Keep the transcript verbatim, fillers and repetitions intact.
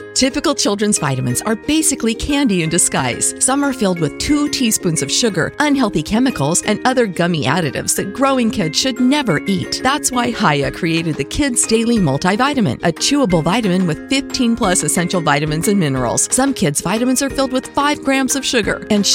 Typical children's vitamins are basically candy in disguise. Some are filled with two teaspoons of sugar, unhealthy chemicals, and other gummy additives that growing kids should never eat. That's why Hiya created the Kids Daily Multivitamin, a chewable vitamin with fifteen plus essential vitamins and minerals. Some kids' vitamins are filled with five grams of sugar, and